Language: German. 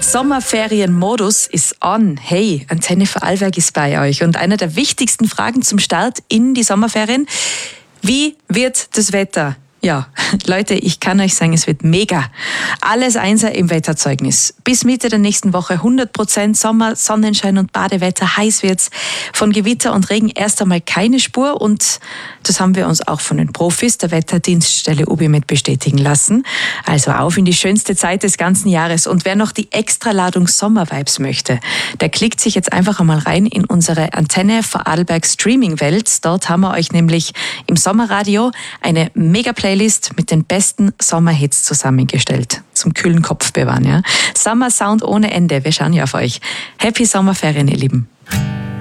Sommerferienmodus ist on. Hey, Antenne Vorarlberg ist bei euch. Und eine der wichtigsten Fragen zum Start in die Sommerferien: Wie wird das Wetter? Ja, Leute, ich kann euch sagen, es wird mega. Alles Einser im Wetterzeugnis. Bis Mitte der nächsten Woche 100% Sommer, Sonnenschein und Badewetter. Heiß wird's. Von Gewitter und Regen erst einmal keine Spur. Und das haben wir uns auch von den Profis der Wetterdienststelle UBIMET bestätigen lassen. Also auf in die schönste Zeit des ganzen Jahres. Und wer noch die Extraladung Sommervibes möchte, der klickt sich jetzt einfach einmal rein in unsere Antenne Vorarlberg Streaming-Welt. Dort haben wir euch nämlich im Sommerradio eine Mega-Playlist mit den besten Sommerhits zusammengestellt. Zum kühlen Kopf bewahren, ja. Summer Sound ohne Ende. Wir schauen ja auf euch. Happy Sommerferien, ihr Lieben.